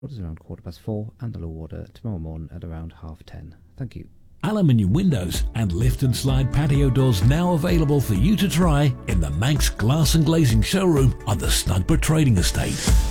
Orders around 4:15 and the low order tomorrow morning at around 10:30. Thank you. Aluminium windows and lift and slide patio doors now available for you to try in the Manx Glass and Glazing showroom on the Snugborough Trading Estate.